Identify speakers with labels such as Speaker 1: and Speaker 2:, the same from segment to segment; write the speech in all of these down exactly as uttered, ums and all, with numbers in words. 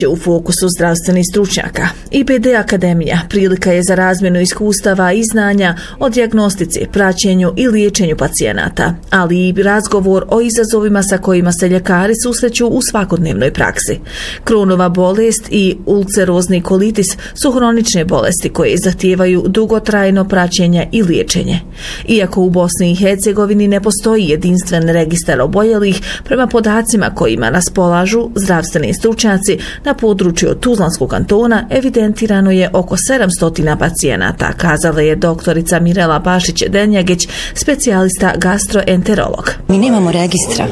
Speaker 1: U fokusu zdravstvenih stručnjaka. I P D Akademija prilika je za razmjenu iskustava i znanja o dijagnostici, praćenju i liječenju pacijenata, ali i razgovor o izazovima sa kojima se ljekari susreću u svakodnevnoj praksi. Kronova bolest i ulcerozni kolitis su hronične bolesti koje zahtijevaju dugotrajno praćenje i liječenje. Iako u Bosni i Hercegovini ne postoji jedinstven registar oboljelih, prema podacima kojima raspolažu zdravstveni stručnjaci, na području Tuzlanskog kantona evidentirano je oko sedamsto pacijenata, kazala je doktorica Mirela Bašić-Denjagić, specijalista gastroenterolog.
Speaker 2: Mi nemamo registra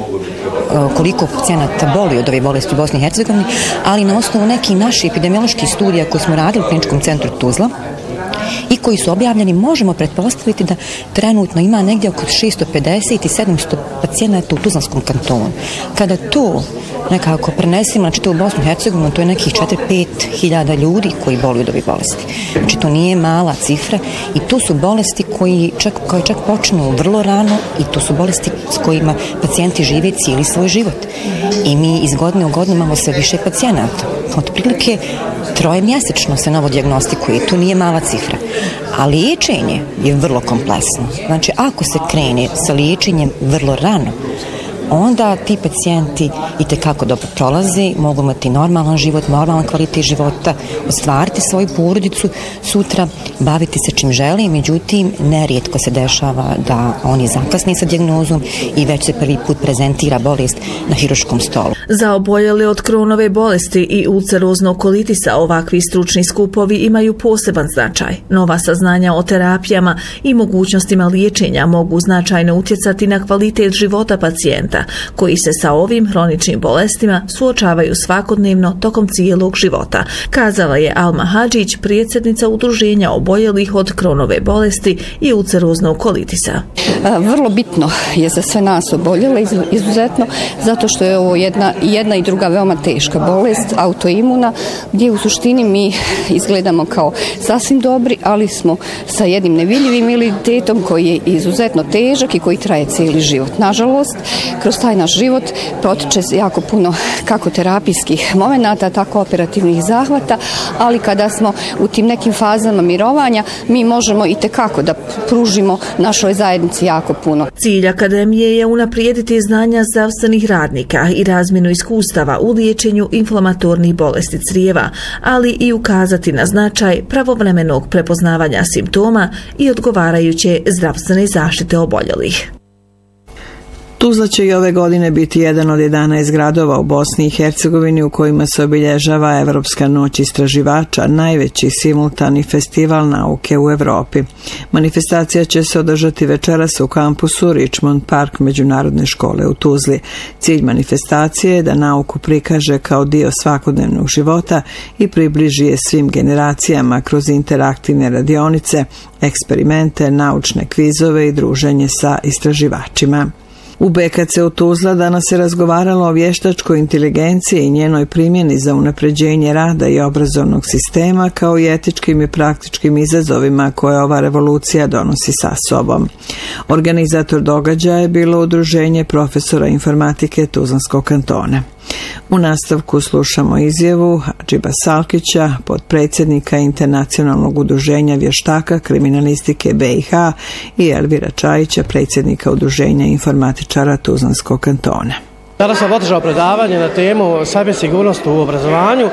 Speaker 2: koliko pacijenata boli od ove bolesti u Bosni i Hercegovini, ali na osnovu nekih naših epidemioloških studija koje smo radili u Kliničkom centru Tuzla i koji su objavljeni, možemo pretpostaviti da trenutno ima negdje oko šesto pedeset i sedamsto pacijenata u Tuzlanskom kantonu. Kada to nekako prenesimo na čitavu Bosnu i Hercegovinu, to je nekih četiri do pet hiljada ljudi koji boluju od ovih bolesti. Znači to nije mala cifra i to su bolesti koji čak, koje čak počnu vrlo rano i to su bolesti s kojima pacijenti žive cijeli svoj život. I mi iz godine u godinu imamo sve više pacijenata. Otprilike troje mjesečno se novo dijagnostikuje, to nije mala cifra. A liječenje je vrlo kompleksno. Znači ako se krene sa liječenjem vrlo rano, onda ti pacijenti itekako dobro prolaze, mogu imati normalan život, normalan kvalitet života, ostvariti svoju porodicu, sutra baviti se čim žele, međutim nerijetko se dešava da oni zakasne sa dijagnozom i već se prvi put prezentira bolest na hirurškom stolu.
Speaker 1: Za oboljele od Kronove bolesti i ulceroznog kolitisa ovakvi stručni skupovi imaju poseban značaj. Nova saznanja o terapijama i mogućnostima liječenja mogu značajno utjecati na kvalitet života pacijenta, koji se sa ovim hroničnim bolestima suočavaju svakodnevno tokom cijelog života, kazala je Alma Hadžić, predsjednica udruženja oboljelih od Kronove bolesti i ulceroznog kolitisa.
Speaker 3: Vrlo bitno je za sve nas oboljele, izuzetno, zato što je ovo jedna, jedna i druga veoma teška bolest, autoimuna, gdje u suštini mi izgledamo kao sasvim dobri, ali smo sa jednim nevidljivim invaliditetom koji je izuzetno težak i koji traje cijeli život. Nažalost, kroz taj naš život protiče jako puno kako terapijskih momenata, tako operativnih zahvata, ali kada smo u tim nekim fazama mirovanja, mi možemo i tekako da pružimo našoj zajednici jako puno.
Speaker 1: Cilj Akademije je unaprijediti znanja zdravstvenih radnika i razmjenu iskustava u liječenju inflamatornih bolesti crijeva, ali i ukazati na značaj pravovremenog prepoznavanja simptoma i odgovarajuće zdravstvene zaštite oboljelih.
Speaker 4: Tuzla će i ove godine biti jedan od jedanaest gradova u Bosni i Hercegovini u kojima se obilježava Evropska noć istraživača, najveći simultani festival nauke u Evropi. Manifestacija će se održati večeras u kampusu Richmond Park Međunarodne škole u Tuzli. Cilj manifestacije je da nauku prikaže kao dio svakodnevnog života i približi je svim generacijama kroz interaktivne radionice, eksperimente, naučne kvizove i druženje sa istraživačima. U B K C u Tuzla danas se razgovaralo o vještačkoj inteligenciji i njenoj primjeni za unapređenje rada i obrazovnog sistema, kao i etičkim i praktičkim izazovima koje ova revolucija donosi sa sobom. Organizator događaja je bilo udruženje profesora informatike Tuzlanskog kantona. U nastavku slušamo izjavu Hadžiba Salkića, potpredsjednika Internacionalnog udruženja vještaka kriminalistike B i H, i Elvira Čajića, predsjednika udruženja informatičara Tuzlanskog kantona.
Speaker 5: Danas sam održao predavanje na temu cybersigurnost u obrazovanju.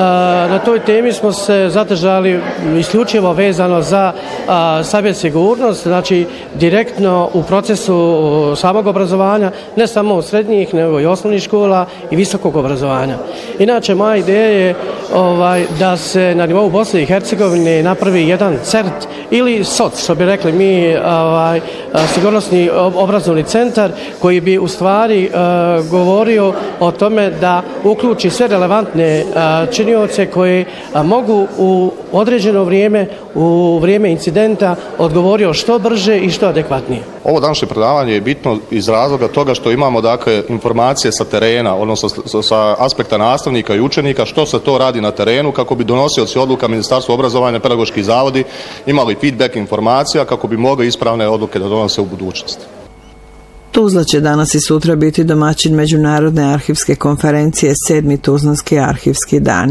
Speaker 5: Na toj temi smo se zadržali isključivo vezano za cybersigurnost, znači direktno u procesu samog obrazovanja, ne samo u srednjih, nego i osnovnih škola i visokog obrazovanja. Inače, moja ideja je ovaj, da se na nivou Bosne i Hercegovine napravi jedan CERT ili S O C, što bi rekli mi, ovaj, sigurnosni obrazovni centar, koji bi u stvari govorio o tome da uključi sve relevantne činioce koje mogu u određeno vrijeme, u vrijeme incidenta, odgovorio što brže i što adekvatnije.
Speaker 6: Ovo današnje predavanje je bitno iz razloga toga što imamo dakle informacije sa terena, odnosno sa aspekta nastavnika i učenika, što se to radi na terenu, kako bi donosioci odluka Ministarstva obrazovanja, pedagoški zavodi imali feedback informacija kako bi mogli ispravne odluke da donose u budućnosti.
Speaker 4: Tuzla će danas i sutra biti domaćin Međunarodne arhivske konferencije sedmi Tuzlanski arhivski dan.